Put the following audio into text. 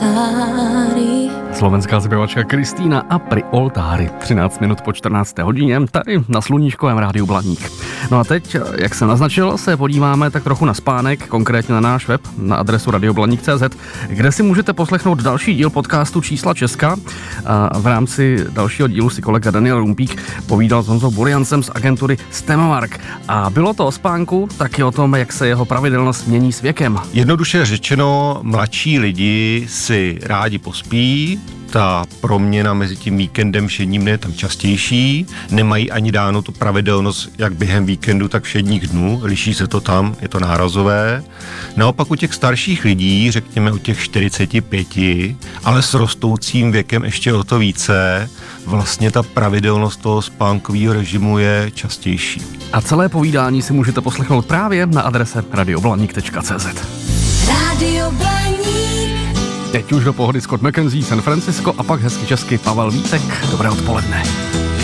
oltári. Slovenská zpěvačka Kristýna a Pri oltári. 13 minut po 14. hodině, tady na Sluníčkovém rádiu Blaník. No a teď, jak jsem naznačil, se podíváme tak trochu na spánek, konkrétně na náš web, na adresu radioblaník.cz, kde si můžete poslechnout další díl podcastu Čísla Česka. A v rámci dalšího dílu si kolega Daniel Rumpík povídal s Honzou Buriancem z agentury Stemamark. A bylo to o spánku, taky o tom, jak se jeho pravidelnost mění s věkem. Jednoduše řečeno, mladší lidi si rádi pospí, ta proměna mezi tím víkendem všedním dnem je tam častější, nemají ani dáno tu pravidelnost jak během víkendu, tak všedních dnů, liší se to tam, je to nárazové. Naopak u těch starších lidí, řekněme u těch 45, ale s rostoucím věkem ještě o to více, vlastně ta pravidelnost toho spánkového režimu je častější. A celé povídání si můžete poslechnout právě na adrese radioblaník.cz. Radio Blaník. Teď už do pohody Scott McKenzie, San Francisco a pak hezky česky Pavel Vítek. Dobré odpoledne.